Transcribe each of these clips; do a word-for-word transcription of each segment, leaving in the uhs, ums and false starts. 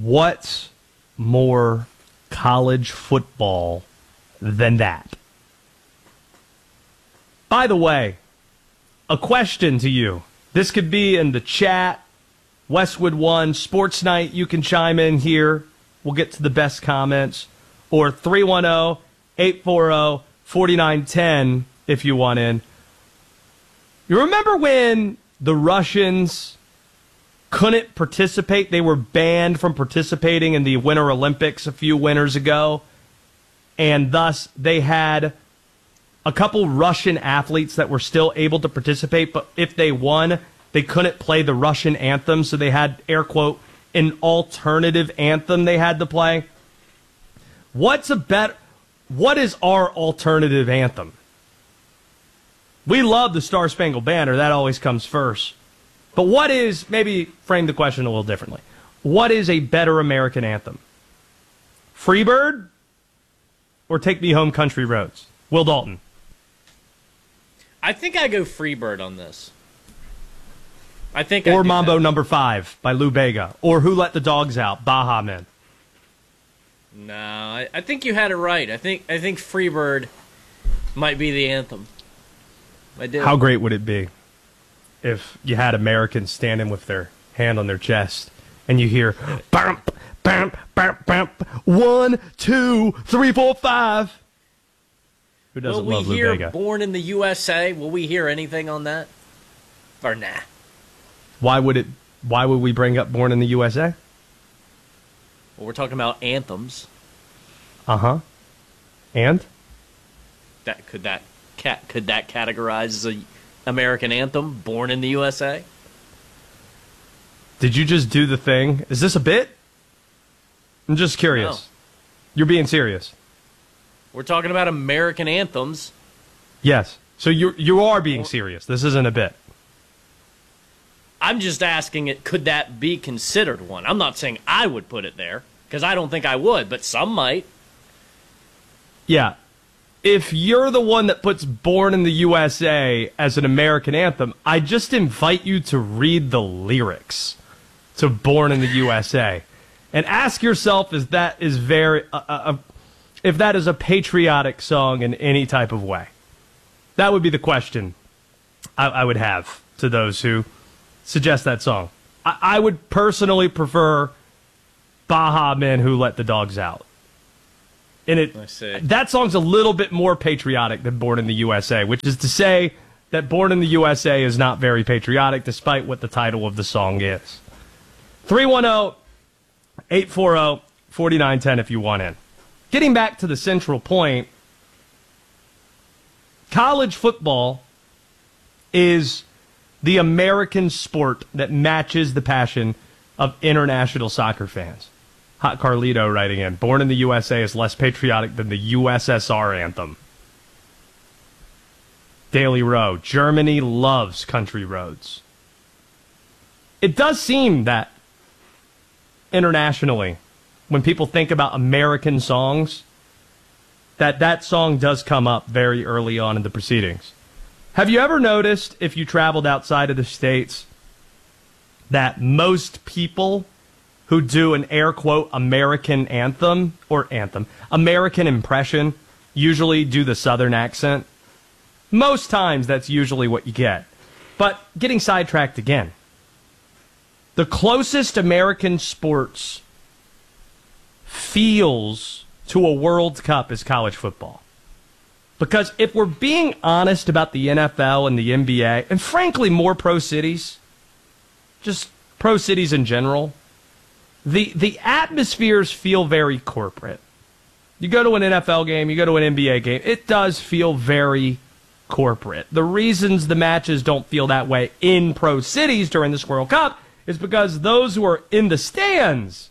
What's more college football than that? By the way, a question to you. This could be in the chat, Westwood One, Sports Night. You can chime in here. We'll get to the best comments. Or three one zero, eight four zero, four nine one zero if you want in. You remember when the Russians couldn't participate? They were banned from participating in the Winter Olympics a few winters ago. And thus they had a couple Russian athletes that were still able to participate, but if they won, they couldn't play the Russian anthem, so they had, air quote, an alternative anthem they had to play. What's a bet? What is our alternative anthem? We love the Star Spangled Banner. That always comes first. But what is, maybe frame the question a little differently. What is a better American anthem? Freebird or Take Me Home Country Roads? Will Dalton. I think I go Freebird on this. I think Or I Mambo that. Number Five by Lou Bega. Or Who Let the Dogs Out? Baha Men. No, I, I think you had it right. I think I think Freebird might be the anthem. I do. How great would it be if you had Americans standing with their hand on their chest and you hear bump, bump, bump, bump, one, two, three, four, five. Who doesn't Will love we Lou hear Bega? Born in the U S A? Will we hear anything on that? Or nah? Why would it? Why would we bring up Born in the U S A? Well, we're talking about anthems. Uh huh. And That could that cat could that categorize as a American anthem? Born in the U S A? did you just do the thing? Is this a bit? I'm just curious. No. You're being serious. We're talking about American anthems. Yes. So you you are being serious. This isn't a bit. I'm just asking it, could that be considered one? I'm not saying I would put it there, because I don't think I would, but some might. Yeah. If you're the one that puts Born in the U S A as an American anthem, I just invite you to read the lyrics to Born in the U S A and ask yourself if that is very uh, uh, if that is a patriotic song in any type of way. That would be the question I, I would have to those who suggest that song. I, I would personally prefer Baha Men Who Let the Dogs Out. And it, I see. that song's a little bit more patriotic than Born in the U S A, which is to say that Born in the U S A is not very patriotic, despite what the title of the song is. three one zero, eight four zero, four nine one zero if you want in. Getting back to the central point, college football is the American sport that matches the passion of international soccer fans. Hot Carlito writing in, Born in the U S A is less patriotic than the U S S R anthem. Daily Row, Germany loves country roads. It does seem that internationally, when people think about American songs, that that song does come up very early on in the proceedings. Have you ever noticed, if you traveled outside of the States, that most people who do an air quote American anthem or anthem, American impression, usually do the Southern accent? Most times that's usually what you get. But getting sidetracked again. The closest American sports feels to a World Cup is college football. Because if we're being honest about the N F L and the N B A, and frankly more pro cities, just pro cities in general, The the atmospheres feel very corporate. You go to an N F L game, you go to an N B A game, it does feel very corporate. The reasons the matches don't feel that way in pro cities during this World Cup is because those who are in the stands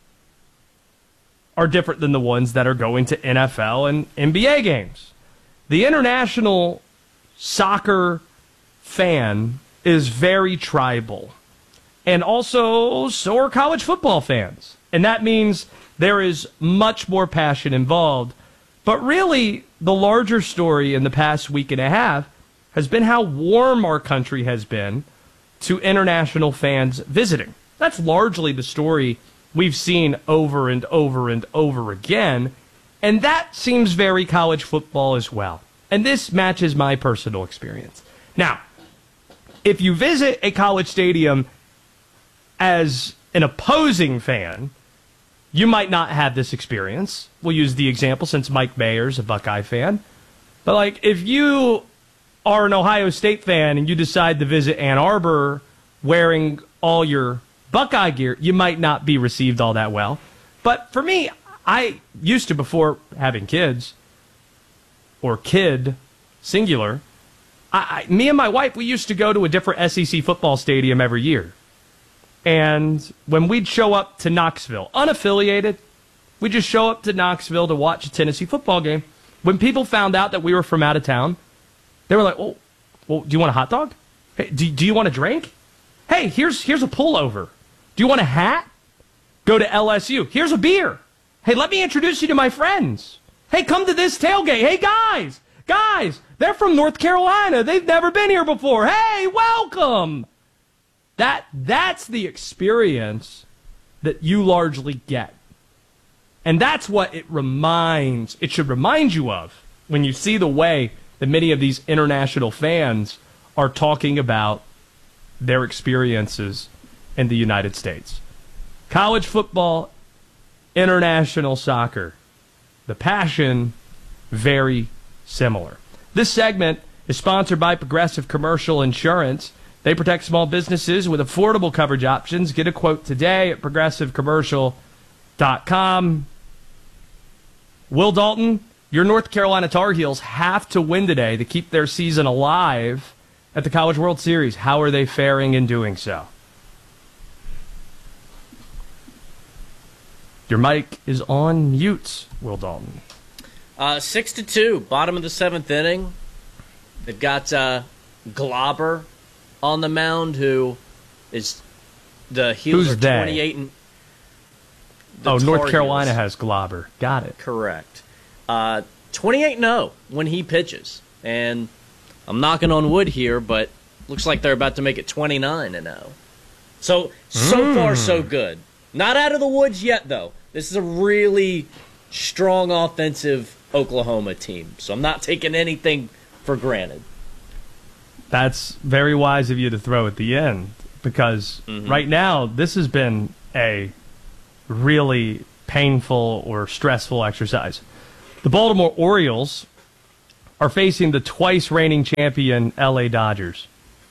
are different than the ones that are going to N F L and N B A games. The international soccer fan is very tribal. And also, so are college football fans. And that means there is much more passion involved. But really, the larger story in the past week and a half has been how warm our country has been to international fans visiting. That's largely the story we've seen over and over and over again. And that seems very college football as well. And this matches my personal experience. Now, if you visit a college stadium as an opposing fan, you might not have this experience. We'll use the example since Mike Mayer's a Buckeye fan. But, like, if you are an Ohio State fan and you decide to visit Ann Arbor wearing all your Buckeye gear, you might not be received all that well. But for me, I used to, before having kids, or kid, singular, I, I, me and my wife, we used to go to a different S E C football stadium every year. And when we'd show up to Knoxville, unaffiliated, we'd just show up to Knoxville to watch a Tennessee football game. When people found out that we were from out of town, they were like, oh, well, do you want a hot dog? Hey, do, do you want a drink? Hey, here's here's a pullover. Do you want a hat? Go to L S U. Here's a beer. Hey, let me introduce you to my friends. Hey, come to this tailgate. Hey, guys, guys, they're from North Carolina. They've never been here before. Hey, welcome. That That's the experience that you largely get. And that's what it reminds, it should remind you of when you see the way that many of these international fans are talking about their experiences in the United States. College football, international soccer. The passion, very similar. This segment is sponsored by Progressive Commercial Insurance. They protect small businesses with affordable coverage options. Get a quote today at progressive commercial dot com. Will Dalton, your North Carolina Tar Heels have to win today to keep their season alive at the College World Series. How are they faring in doing so? Your mic is on mute, Will Dalton. Uh, six to two, bottom of the seventh inning. They've got uh, Glauber on the mound, who is the Heels Who's are they? twenty-eight and. the Oh, Tar North Carolina Heels. has Glauber. Got it. Correct. Uh, twenty-eight and oh when he pitches, and I'm knocking on wood here, but looks like they're about to make it twenty-nine and oh. So so Mm. far so good. Not out of the woods yet, though. This is a really strong offensive Oklahoma team, so I'm not taking anything for granted. That's very wise of you to throw at the end, because Mhm. right now this has been a really painful or stressful exercise. The Baltimore Orioles are facing the twice reigning champion L A Dodgers.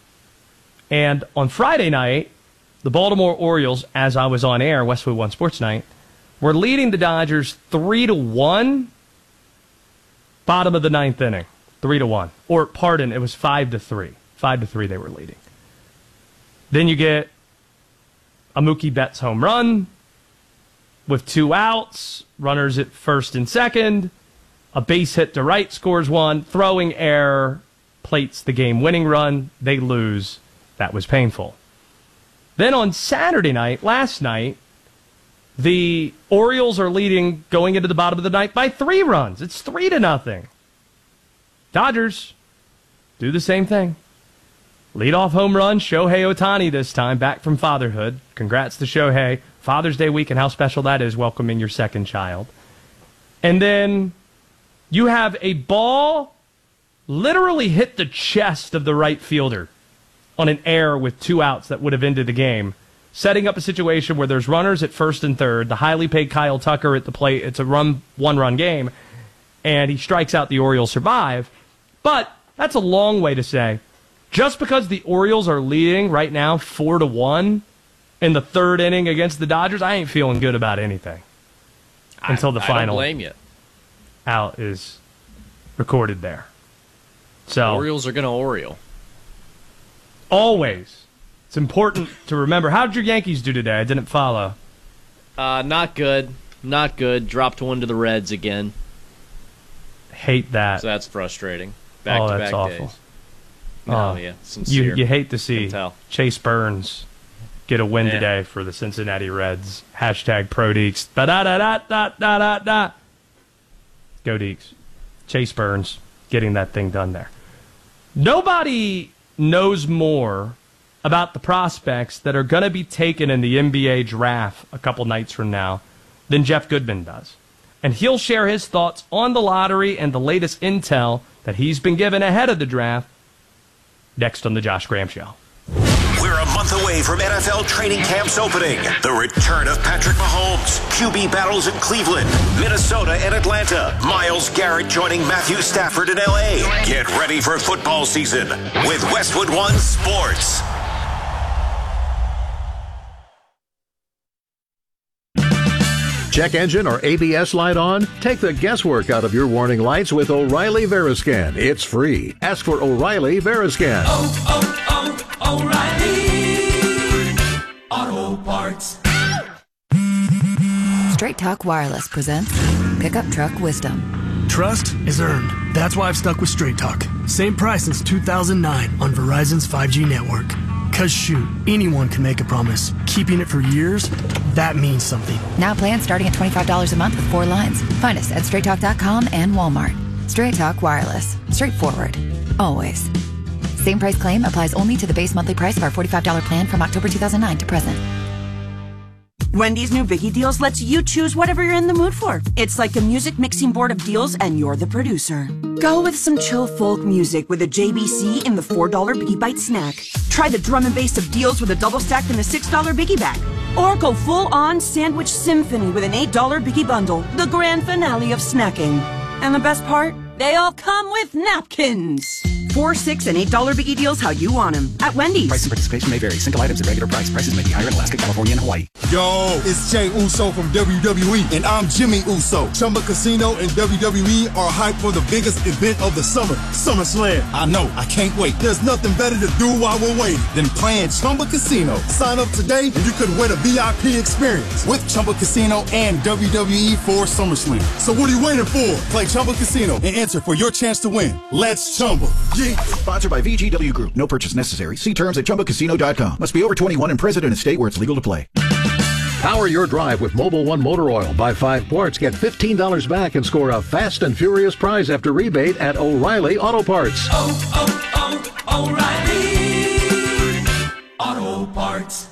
And on Friday night, the Baltimore Orioles, as I was on air, Westwood One Sports Night, were leading the Dodgers three to one, bottom of the ninth inning. Three to one. Or, pardon, it was five to three. Five to three they were leading. Then you get a Mookie Betts home run with two outs, runners at first and second, a base hit to right scores one, throwing error plates the game-winning run. They lose. That was painful. Then on Saturday night, last night, the Orioles are leading going into the bottom of the ninth by three runs. It's three to nothing. Dodgers do the same thing. Leadoff home run, Shohei Ohtani this time, back from fatherhood. Congrats to Shohei. Father's Day week and how special that is, welcoming your second child. And then you have a ball literally hit the chest of the right fielder on an error with two outs that would have ended the game, setting up a situation where there's runners at first and third, the highly paid Kyle Tucker at the plate. It's a run, one-run game, and he strikes out. The Orioles survive. But that's a long way to say, just because the Orioles are leading right now four to one in the third inning against the Dodgers, I ain't feeling good about anything until the I, I final don't blame you. out is recorded there. So Orioles are going to Oriole. always, it's important to remember. How did your Yankees do today? I didn't follow. Uh, not good. Not good. Dropped one to the Reds again. Hate that. So that's frustrating. Back oh, to that's back awful. days. No, Oh, yeah, sincere. You you hate to see Can tell. Chase Burns get a win Yeah. today for the Cincinnati Reds. Hashtag Pro Deeks. Da da da da da da da da. Go Deeks. Chase Burns getting that thing done there. Nobody knows more about the prospects that are going to be taken in the N B A draft a couple nights from now than Jeff Goodman does. And he'll share his thoughts on the lottery and the latest intel that he's been given ahead of the draft next on The Josh Graham Show. We're a month away from N F L training camps opening. The return of Patrick Mahomes, Q B battles in Cleveland, Minnesota, and Atlanta. Myles Garrett joining Matthew Stafford in L A. Get ready for football season with Westwood One Sports. Check engine or A B S light on? Take the guesswork out of your warning lights with O'Reilly Veriscan. It's free. Ask for O'Reilly Veriscan. Oh, oh, oh, O'Reilly Auto Parts. Straight Talk Wireless presents Pickup Truck Wisdom. Trust is earned. That's why I've stuck with Straight Talk. Same price since two thousand nine on Verizon's five G network. Cause shoot, anyone can make a promise. Keeping it for years, that means something. Now plans starting at twenty-five dollars a month with four lines. Find us at straight talk dot com and Walmart. Straight Talk Wireless. Straightforward. Always. Same price claim applies only to the base monthly price of our forty-five dollars plan from October two thousand nine to present. Wendy's new Biggie Deals lets you choose whatever you're in the mood for. It's like a music mixing board of deals, and you're the producer. Go with some chill folk music with a J B C in the four dollar Biggie Bite snack. Try the drum and bass of deals with a double stack in the six dollar Biggie Bag. Or go full-on sandwich symphony with an eight dollar Biggie Bundle, the grand finale of snacking. And the best part? They all come with napkins. Four, six, and eight dollar Biggie Deals how you want them at Wendy's. Price and participation may vary. Single items at regular price. Prices may be higher in Alaska, California, and Hawaii. Yo, it's Jey Uso from W W E, and I'm Jimmy Uso. Chumba Casino and W W E are hyped for the biggest event of the summer, SummerSlam. I know, I can't wait. There's nothing better to do while we're waiting than playing Chumba Casino. Sign up today, and you could win a V I P experience with Chumba Casino and W W E for SummerSlam. So what are you waiting for? Play Chumba Casino and enter for your chance to win. Let's Chumba. Yeah. Sponsored by V G W Group. No purchase necessary. See terms at chumba casino dot com. Must be over twenty-one and present in a state where it's legal to play. Power your drive with Mobil One Motor Oil. Buy five quarts, get fifteen dollars back, and score a fast and furious prize after rebate at O'Reilly Auto Parts. Oh, oh, oh, O'Reilly Auto Parts.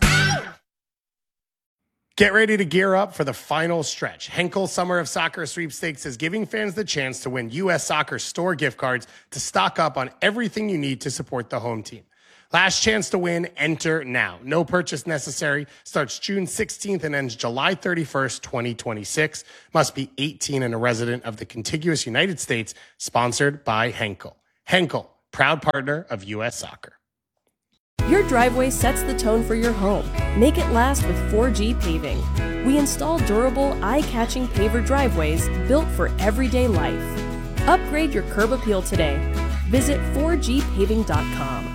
Get ready to gear up for the final stretch. Henkel Summer of Soccer Sweepstakes is giving fans the chance to win U S Soccer store gift cards to stock up on everything you need to support the home team. Last chance to win, enter now. No purchase necessary. Starts June sixteenth and ends July thirty-first, twenty twenty-six. Must be eighteen and a resident of the contiguous United States. Sponsored by Henkel. Henkel, proud partner of U S Soccer. Your driveway sets the tone for your home. Make it last with four G Paving. We install durable, eye-catching paver driveways built for everyday life. Upgrade your curb appeal today. Visit four G paving dot com.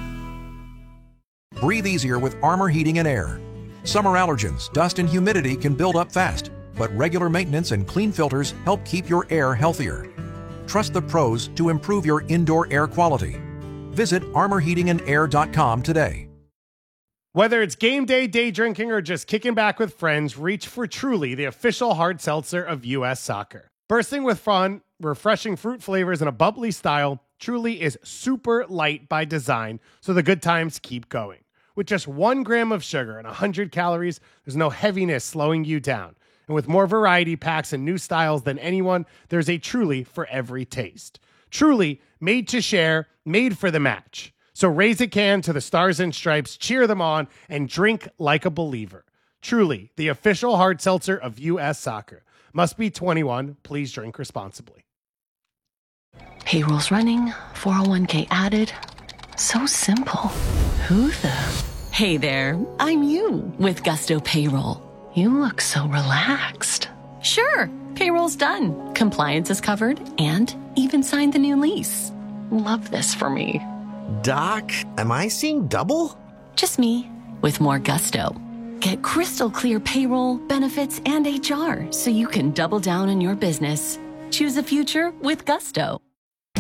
Breathe easier with Armor Heating and Air. Summer allergens, dust, and humidity can build up fast, but regular maintenance and clean filters help keep your air healthier. Trust the pros to improve your indoor air quality. Visit armor heating and air dot com today. Whether it's game day, day drinking, or just kicking back with friends, reach for Truly, the official hard seltzer of U S Soccer. Bursting with fun, refreshing fruit flavors, and a bubbly style, Truly is super light by design, so the good times keep going. With just one gram of sugar and one hundred calories, there's no heaviness slowing you down. And with more variety packs and new styles than anyone, there's a Truly for every taste. Truly, made to share, made for the match. So raise a can to the Stars and Stripes, cheer them on, and drink like a believer. Truly, the official hard seltzer of U S Soccer. Must be twenty-one. Please drink responsibly. Payroll's running, four oh one k added. So simple. Who the? Hey there, I'm you with Gusto Payroll. You look so relaxed. Sure, payroll's done. Compliance is covered and even signed the new lease. Love this for me. Doc, am I seeing double? Just me with more gusto. Get crystal clear payroll, benefits, and H R so you can double down on your business. Choose a future with Gusto.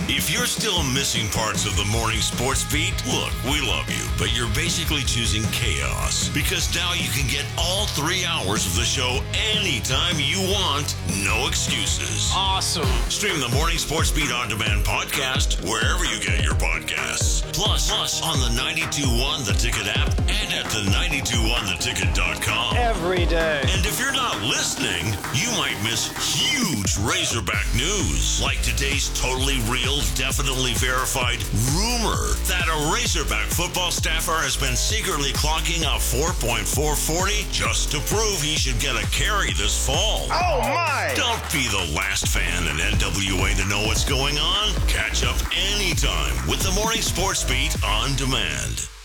If you're still missing parts of the morning sports beat, look, we love you, but you're basically choosing chaos. Because now you can get all three hours of the show anytime you want, no excuses. Awesome. Stream the Morning Sports Beat On Demand podcast wherever you get your podcasts. Plus, plus on the ninety-two point one The Ticket app and at the ninety-two one the ticket dot com. Every day. And if you're not listening, you might miss huge Razorback news, like today's totally real, definitely verified rumor that a Razorback football staffer has been secretly clocking a four point four forty just to prove he should get a carry this fall. Oh, my! Don't be the last fan in N W A to know what's going on. Catch up anytime with the Morning Sports Beat On Demand.